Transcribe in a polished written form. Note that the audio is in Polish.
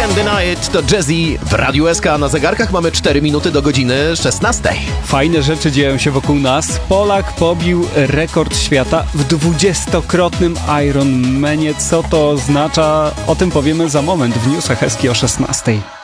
Can't Deny It, to Jazzy w Radiu SK. Na zegarkach mamy 4 minuty do godziny 16. Fajne rzeczy dzieją się wokół nas. Polak pobił rekord świata w 20-krotnym Ironmanie. Co to oznacza? O tym powiemy za moment w newsach SK o 16.